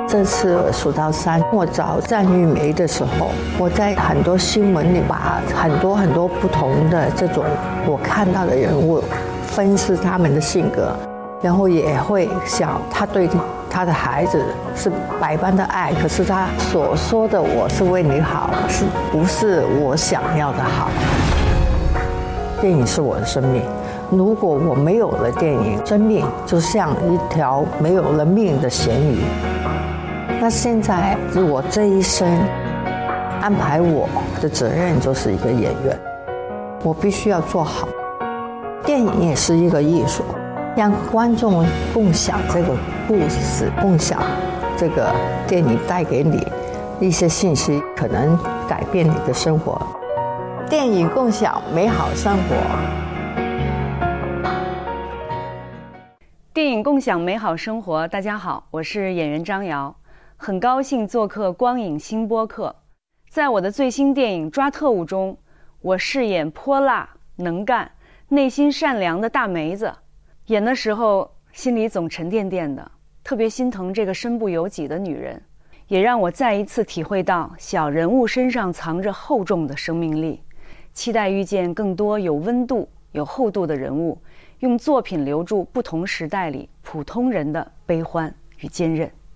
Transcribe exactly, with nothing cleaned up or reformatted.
这次数到三，我找战玉梅的时候，我在很多新闻里把很多很多不同的这种我看到的人物分析他们的性格，然后也会想他对他的孩子是百般的爱，可是他所说的我是为你好，是不是我想要的好？电影是我的生命，如果我没有了电影，生命就像一条没有了命的咸鱼。那现在我这一生安排我的责任就是一个演员，我必须要做好。电影也是一个艺术，让观众共享这个故事，共享这个电影带给你一些信息，可能改变你的生活。电影共享美好生活。 电影共享美好生活，大家好，我是演员张瑶，很高兴做客光影新播客。在我的最新电影《抓特务》中，我饰演泼辣、能干、内心善良的大梅子。演的时候心里总沉甸甸的，特别心疼这个身不由己的女人，也让我再一次体会到小人物身上藏着厚重的生命力。期待遇见更多有温度、有厚度的人物，用作品留住不同时代里普通人的悲欢与坚韧。